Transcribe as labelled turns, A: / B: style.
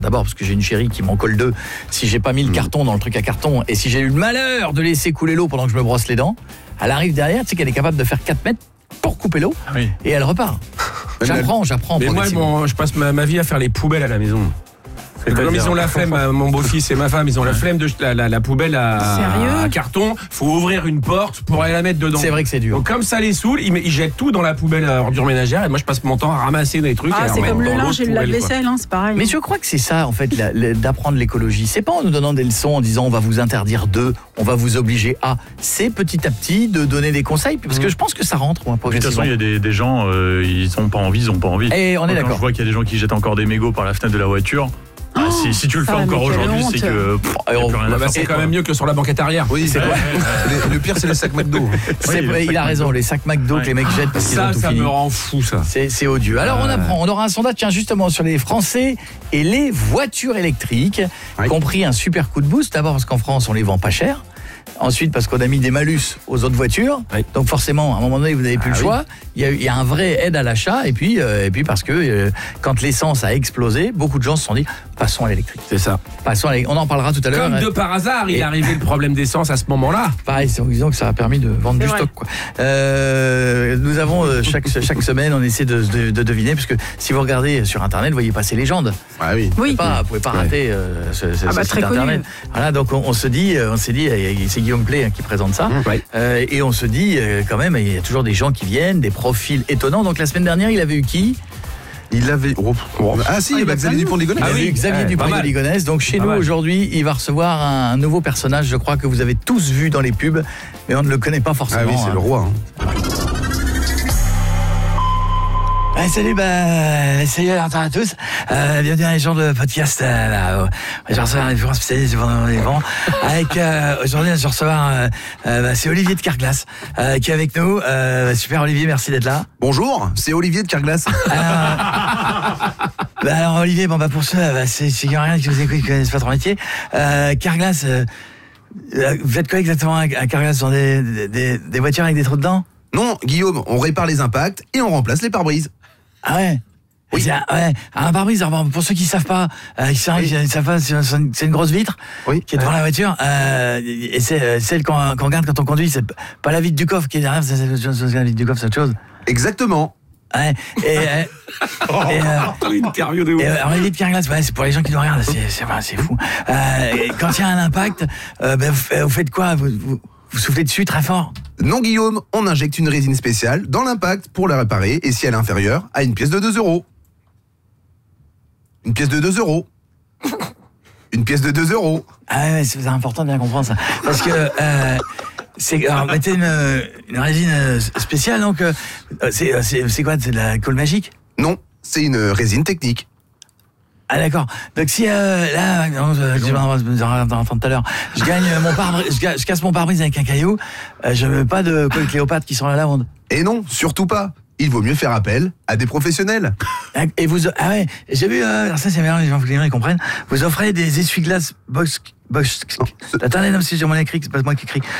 A: D'abord parce que j'ai une chérie qui m'en colle 2 si j'ai pas mis le carton dans le truc à carton et si j'ai eu le malheur de laisser couler l'eau pendant que je me brosse les dents, elle arrive derrière, tu sais qu'elle est capable de faire 4 mètres pour couper l'eau et elle repart. J'apprends.
B: Mais moi, je passe ma vie à faire les poubelles à la maison. Comme ils ont la flemme, mon beau-fils et ma femme, ils ont la flemme de la poubelle à carton. Faut ouvrir une porte pour aller la mettre dedans.
A: C'est vrai que c'est dur.
B: Donc comme ça les saoule, ils jettent tout dans la poubelle à ordures ménagères et moi je passe mon temps à ramasser des trucs.
C: C'est comme le linge et le lave-vaisselle, c'est pareil.
A: Mais je crois que c'est ça en fait, d'apprendre l'écologie. C'est pas en nous donnant des leçons en disant on va vous interdire de, on va vous obliger à. C'est petit à petit de donner des conseils parce que je pense que ça rentre.
D: De toute façon, il y a des gens, ils ont pas envie.
A: Et on est d'accord.
D: Je vois qu'il y a des gens qui jettent encore des mégots par la fenêtre de la voiture. Si tu le fais encore aujourd'hui, c'est que
B: c'est quand même mieux que sur la banquette arrière.
E: Oui, c'est quoi le pire, c'est les sacs McDo.
A: C'est vrai, il a raison, les sacs McDo que les mecs jettent parce qu'ils ont tout fini.
B: Ça me rend fou, ça.
A: C'est odieux. Alors on apprend, on aura un sondage justement sur les Français et les voitures électriques, compris un super coup de boost. D'abord parce qu'en France, on les vend pas cher. Ensuite, parce qu'on a mis des malus aux autres voitures. Donc forcément, à un moment donné, vous n'avez plus le choix. Il y a un vrai aide à l'achat. Et puis parce que quand l'essence a explosé, beaucoup de gens se sont dit, passons à l'électrique.
B: C'est ça.
A: On en parlera tout à l'heure.
B: Comme de par hasard, il est arrivé le problème d'essence à ce moment-là.
A: Pareil, c'est en disant que ça a permis de vendre du stock. Nous avons, chaque semaine, on essaie de deviner, parce que si vous regardez sur Internet, vous voyez passer Légende.
E: Oui.
A: Vous pouvez pas rater ce site
C: très
A: Internet.
C: connu.
A: Voilà, donc on se dit, c'est Guillaume Play qui présente ça. Et on se dit, quand même, il y a toujours des gens qui viennent, des profils étonnants. Donc la semaine dernière, il avait eu qui ?
E: Il avait... Xavier Dupont de Ligonnès.
A: Xavier Dupont de Ligonnès. Donc chez nous aujourd'hui, il va recevoir un nouveau personnage, je crois que vous avez tous vu dans les pubs, mais on ne le connaît pas forcément.
E: Ah oui, c'est le roi.
A: Salut, salut à tous. Bienvenue à les gens de podcast. Je reçois un référent spécialiste pendant les vents. Avec aujourd'hui, je recevoir c'est Olivier de Carglass qui est avec nous. Super Olivier, merci d'être là.
E: Bonjour, c'est Olivier de Carglass.
A: Alors Olivier, pour ceux, c'est rien qui vous écoute, qui connaissent pas ton métier. Carglass, vous faites quoi exactement à Carglass? Sur des voitures avec des trous dedans?
E: Non, Guillaume, on répare les impacts et on remplace les pare-brises.
A: Ah ouais. Oui. Un pare-brise, pour ceux qui savent pas, c'est une grosse vitre qui est devant la voiture, et c'est celle qu'on regarde quand on conduit, c'est pas la vitre du coffre qui est derrière, c'est la vitre du coffre, c'est autre chose.
E: Exactement.
B: L'interview de ouf.
A: Alors les vitres Carglass, c'est pour les gens qui nous regardent, c'est fou. Quand il y a un impact, vous faites quoi? Vous soufflez dessus très fort?
E: Non Guillaume, on injecte une résine spéciale dans l'impact pour la réparer et si elle est inférieure à une pièce de 2 €. Une pièce de 2 €. Une pièce de 2 €.
A: C'est important de bien comprendre ça. Parce que mettez une résine spéciale, donc c'est quoi? C'est de la colle magique?
E: Non, c'est une résine technique.
A: Ah d'accord. Donc si là, je vais entendre tout à l'heure, je gagne mon pare-brise, je casse mon pare-brise avec un caillou, je veux pas de colle Cléopâtre qui sont à la lavande.
E: Et non, surtout pas. Il vaut mieux faire appel à des professionnels.
A: Et vous, j'ai vu, alors ça c'est bien, les gens ils comprennent. Vous offrez des essuie-glaces box. Attendez, non, c'est sur mon écrit, c'est pas moi qui écris.